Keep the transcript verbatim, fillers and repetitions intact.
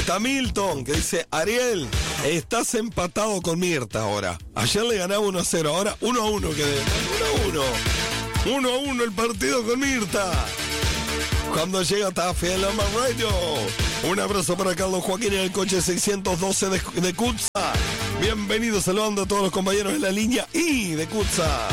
Está Milton, que dice, Ariel, estás empatado con Mirta ahora. Ayer le ganaba uno a cero, ahora uno a uno quedé. uno a uno. uno a uno el partido con Mirta. Cuando llega Taffy en la Más Radio. Un abrazo para Carlos Joaquín en el coche seiscientos doce de, de Cutsa. Bienvenidos, saludando a todos los compañeros en la línea I de Cutsa.